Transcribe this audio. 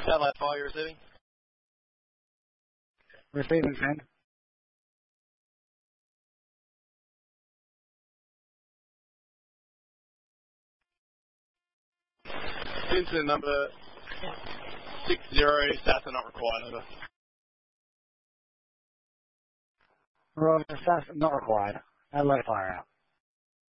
Satellite fire, you're receiving? Receiving, send. Incident number 60, sats are not required, over. Roger, sats not required. Adelaide fire out.